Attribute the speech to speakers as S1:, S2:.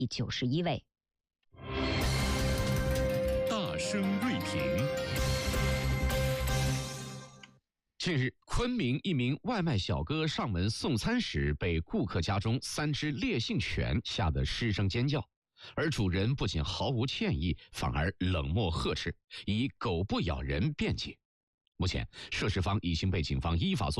S1: 第91位。
S2: 大声锐评。近日，昆明一名外卖小哥上门送餐时，被顾客家中3只烈性犬吓得失声尖叫，而主人不仅毫无歉意，反而冷漠呵斥，以狗不咬人辩解。目前，涉事方已经被警方依法